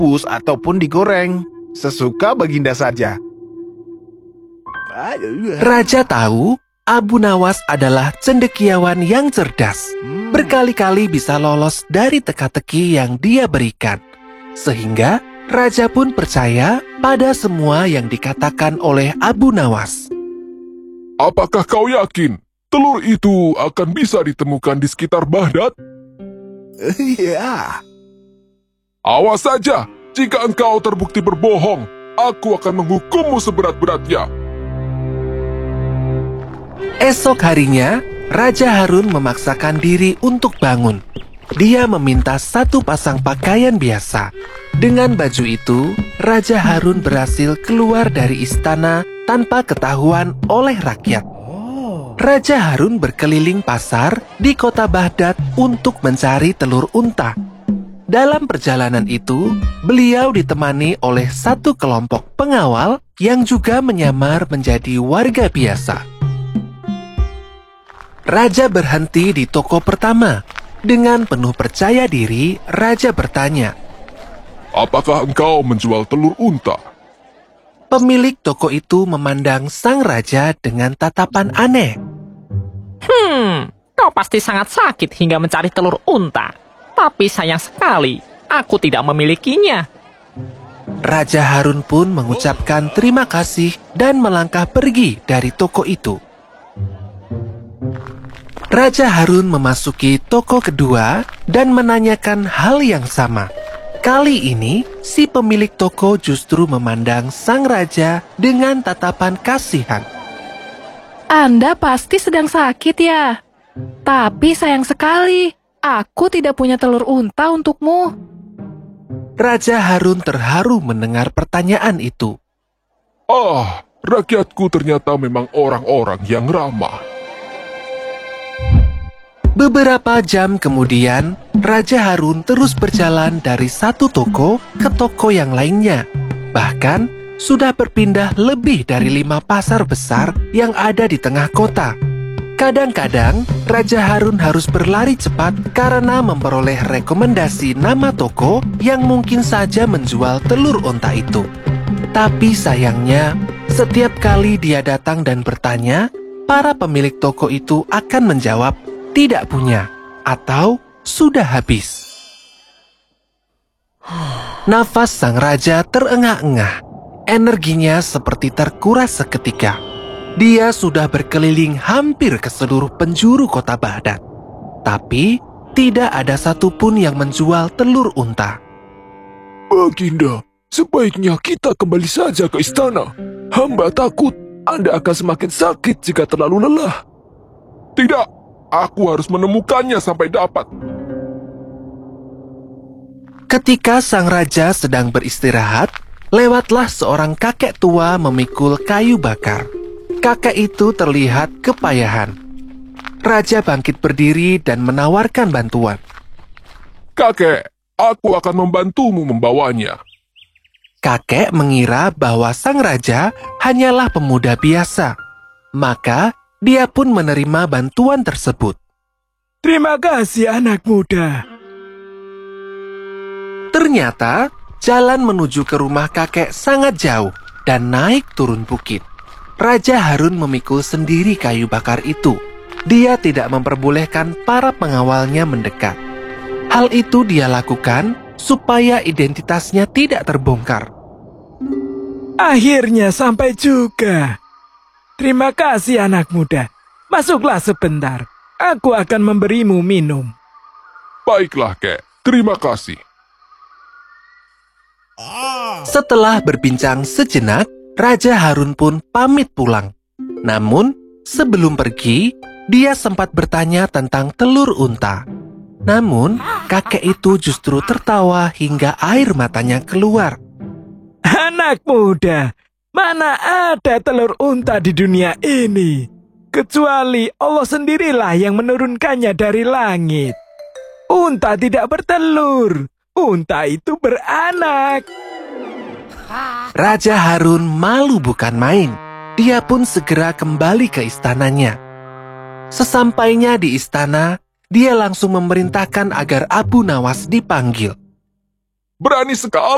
direbus ataupun digoreng. Sesuka Baginda saja. Raja tahu Abu Nawas adalah cendekiawan yang cerdas. Berkali-kali bisa lolos dari teka-teki yang dia berikan. Sehingga Raja pun percaya pada semua yang dikatakan oleh Abu Nawas. Apakah kau yakin telur itu akan bisa ditemukan di sekitar Baghdad? Iya. Awas saja, jika engkau terbukti berbohong, aku akan menghukummu seberat-beratnya. Esok harinya, Raja Harun memaksakan diri untuk bangun. Dia meminta satu pasang pakaian biasa. Dengan baju itu, Raja Harun berhasil keluar dari istana tanpa ketahuan oleh rakyat. Raja Harun berkeliling pasar di kota Baghdad untuk mencari telur unta. Dalam perjalanan itu, beliau ditemani oleh satu kelompok pengawal yang juga menyamar menjadi warga biasa. Raja berhenti di toko pertama. Dengan penuh percaya diri, Raja bertanya, Apakah engkau menjual telur unta? Pemilik toko itu memandang sang raja dengan tatapan aneh. Kau pasti sangat sakit hingga mencari telur unta. Tapi sayang sekali, aku tidak memilikinya. Raja Harun pun mengucapkan terima kasih dan melangkah pergi dari toko itu. Raja Harun memasuki toko kedua dan menanyakan hal yang sama. Kali ini, si pemilik toko justru memandang sang raja dengan tatapan kasihan. Anda pasti sedang sakit ya? Tapi sayang sekali, aku tidak punya telur unta untukmu. Raja Harun terharu mendengar pertanyaan itu. Rakyatku ternyata memang orang-orang yang ramah. Beberapa jam kemudian, Raja Harun terus berjalan dari satu toko ke toko yang lainnya. Bahkan, sudah berpindah lebih dari 5 pasar besar yang ada di tengah kota. Kadang-kadang, Raja Harun harus berlari cepat karena memperoleh rekomendasi nama toko yang mungkin saja menjual telur unta itu. Tapi sayangnya, setiap kali dia datang dan bertanya, para pemilik toko itu akan menjawab, tidak punya, atau sudah habis. Nafas sang raja terengah-engah. Energinya seperti terkuras seketika. Dia sudah berkeliling hampir ke seluruh penjuru kota Baghdad. Tapi, tidak ada satupun yang menjual telur unta. Baginda, sebaiknya kita kembali saja ke istana. Hamba takut Anda akan semakin sakit jika terlalu lelah. Tidak. Aku harus menemukannya sampai dapat. Ketika sang raja sedang beristirahat, lewatlah seorang kakek tua memikul kayu bakar. Kakek itu terlihat kepayahan. Raja bangkit berdiri dan menawarkan bantuan. Kakek, aku akan membantumu membawanya. Kakek mengira bahwa sang raja hanyalah pemuda biasa. Maka, dia pun menerima bantuan tersebut. Terima kasih anak muda. Ternyata, jalan menuju ke rumah kakek sangat jauh dan naik turun bukit. Raja Harun memikul sendiri kayu bakar itu. Dia tidak memperbolehkan para pengawalnya mendekat. Hal itu dia lakukan supaya identitasnya tidak terbongkar. Akhirnya sampai juga. Terima kasih anak muda. Masuklah sebentar. Aku akan memberimu minum. Baiklah, Kek. Terima kasih. Setelah berbincang sejenak, Raja Harun pun pamit pulang. Namun, sebelum pergi, dia sempat bertanya tentang telur unta. Namun, kakek itu justru tertawa hingga air matanya keluar. Anak muda, mana ada telur unta di dunia ini? Kecuali Allah sendirilah yang menurunkannya dari langit. Unta tidak bertelur. Unta itu beranak. Raja Harun malu bukan main. Dia pun segera kembali ke istananya. Sesampainya di istana, dia langsung memerintahkan agar Abu Nawas dipanggil. Berani sekali